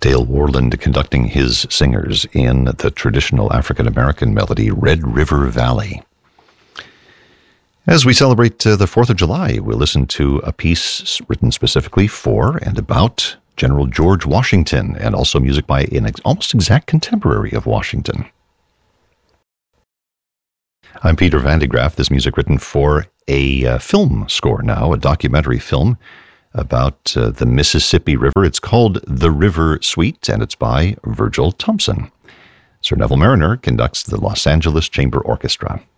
Dale Worland conducting his singers in the traditional African-American melody, Red River Valley. As we celebrate the 4th of July, we'll listen to a piece written specifically for and about General George Washington, and also music by an almost exact contemporary of Washington. I'm Peter Van de Graaff. This music written for a film score now, a documentary film about the Mississippi River. It's called The River Suite, and it's by Virgil Thompson. Sir Neville Mariner conducts the Los Angeles Chamber Orchestra.